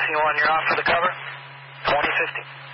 Taxi 1, you're off for the cover. 2050.